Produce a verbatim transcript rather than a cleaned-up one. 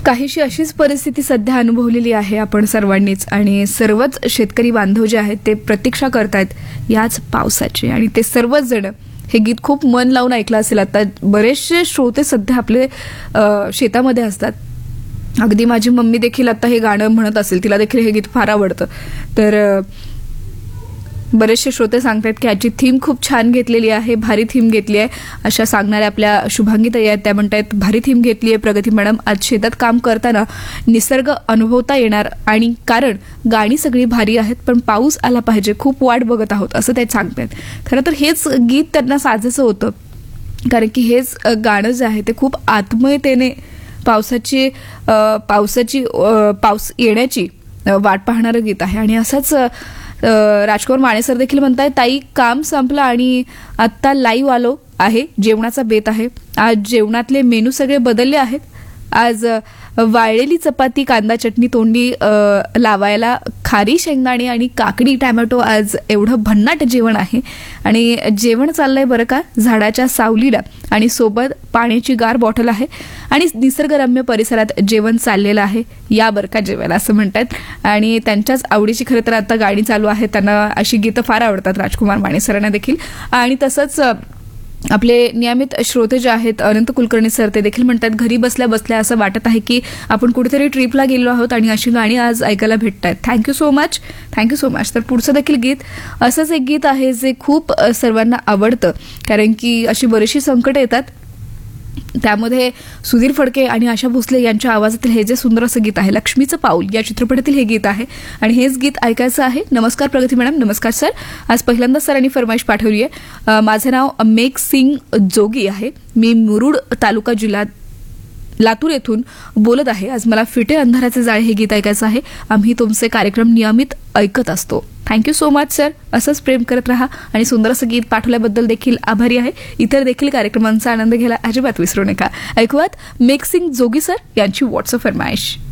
काहीशी अशीच परिस्थिती सध्या अनुभवलेली आहे आपण सर्वांनीच, आणि सर्वच शेतकरी बांधव जे आहेत ते प्रतीक्षा करतायत याच पावसाची. आणि ते सर्वच जण हे गीत खूप मन लावून ऐकलं असेल. आता बरेचसे श्रोते सध्या आपले शेतामध्ये असतात. अगदी माझी मम्मी देखील आता हे गाणं म्हणत असेल, तिला देखील हे गीत फार आवडतं. तर बरेचसे श्रोते सांगतात की आजची थीम खूप छान घेतलेली आहे, भारी थीम घेतली आहे. अशा सांगणाऱ्या आपल्या शुभांगी ताई आहेत, त्या म्हणतायत भारी थीम घेतली आहे प्रगती मॅडम. आज शेतात काम करताना निसर्ग अनुभवता येणार, आणि कारण गाणी सगळी भारी आहेत पण पाऊस आला पाहिजे, खूप वाट बघत आहोत असं ते सांगतात. खरं तर हेच गीत त्यांना साजेसं होतं, कारण की हेच गाणं जे आहे ते खूप आत्मीयतेने पावसाची पावसाची पाऊस येण्याची वाट पाहणारं गीत आहे. आणि असंच राजकुमार मानेसर देखील म्हणताय, ताई काम संपलं आणि आत्ता लाईव्ह आलो आहे, जेवणाचा बेत आहे. आज जेवणातले मेनू सगळे बदलले आहेत. आज वाळलेली चपाती, कांदा चटणी तोंडी लावायला, खारी शेंगदाणे आणि काकडी टॅमॅटो, आज एवढं भन्नाट जेवण आहे. आणि जेवण चाललंय बरं का झाडाच्या सावलीला, आणि सोबत पाण्याची गार बॉटल आहे, आणि निसर्गरम्य परिसरात जेवण चाललेलं आहे, या बरं का जेवायला असं म्हणतात. आणि त्यांच्याच आवडीची खरं तर आता गाणी चालू आहे, त्यांना अशी गीतं फार आवडतात राजकुमार मानेसरांना देखील. आणि तसंच आपले नियमित श्रोते जे आहेत अनंत कुलकर्णी सर, ते देखील म्हणतात घरी बसल्या बसल्या असं वाटत आहे की आपण कुठेतरी ट्रिपला गेलो आहोत आणि अशी गाणी आज ऐकायला भेटत आहेत. Thank you so much, thank you so much. तर पुढचं देखील गीत असंच एक गीत आहे जे खूप सर्वांना आवडतं, कारण की अशी बरीचशी संकटं येतात, त्यामध्ये सुधीर फडके आणि आशा भोसले यांच्या आवाजातील हे जे सुंदर असं गीत आहे, लक्ष्मीचं पाऊल या चित्रपटातील हे गीत आहे, आणि हेच गीत ऐकायचं आहे. नमस्कार प्रगती मॅडम. नमस्कार सर. आज पहिल्यांदा सरांनी फरमाईश पाठवली आहे. माझं नाव मेघ सिंग जोगी आहे, मी मुरुड तालुका जिल्हा लातूर येथून बोलत आहे. आज मला फिटे अंधाराचे जाळे हे गीत ऐकायचं आहे. आम्ही तुमचे कार्यक्रम नियमित ऐकत असतो. Thank you so much sir. असंच प्रेम करत राहा, आणि सुंदर असं गीत पाठवल्याबद्दल देखील आभारी आहे. इतर देखील कार्यक्रमांचा आनंद घ्यायला अजिबात विसरू नका. ऐकूयात मेघ सिंग जोगी सर यांची व्हॉट्सअप फरमाईश.